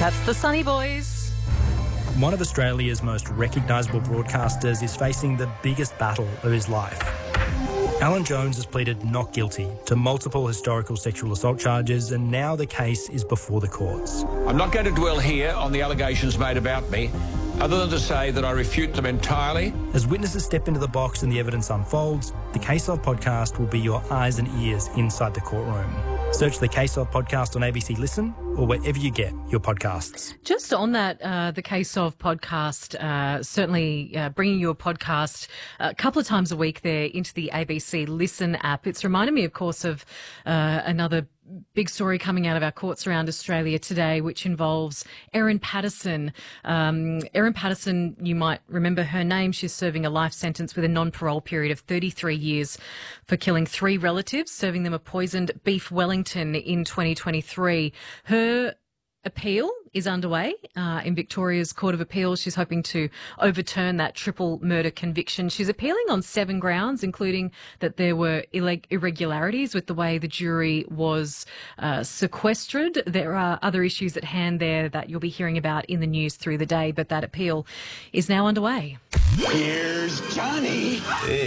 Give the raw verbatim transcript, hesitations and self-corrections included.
That's the Sunny Boys. One of Australia's most recognisable broadcasters is facing the biggest battle of his life. Alan Jones has pleaded not guilty to multiple historical sexual assault charges, and now the case is before the courts. I'm not going to dwell here on the allegations made about me, other than to say that I refute them entirely. As witnesses step into the box and the evidence unfolds, the Case Of podcast will be your eyes and ears inside the courtroom. Search the Case Of podcast on A B C Listen or wherever you get your podcasts. Just on that, uh, the Case Of podcast, uh, certainly uh, bringing you a podcast a couple of times a week there into the A B C Listen app. It's reminded me, of course, of uh, another big story coming out of our courts around Australia today, which involves Erin Patterson. Um, Erin Patterson, you might remember her name. She's serving a life sentence with a non-parole period of thirty-three years for killing three relatives, serving them a poisoned beef Wellington in twenty twenty-three. Her appeal is underway uh, in Victoria's Court of Appeal. She's hoping to overturn that triple murder conviction. She's appealing on seven grounds, including that there were illeg- irregularities with the way the jury was uh, sequestered. There are other issues at hand there that you'll be hearing about in the news through the day, but that appeal is now underway. Here's Johnny.